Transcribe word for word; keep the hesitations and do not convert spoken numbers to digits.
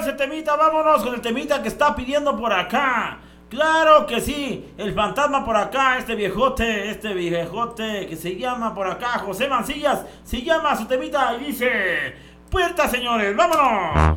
ese temita, vámonos con el temita que está pidiendo por acá. Claro que sí, el fantasma por acá, este viejote, este viejote que se llama por acá José Mancillas, se llama su temita y dice: puerta, señores, vámonos.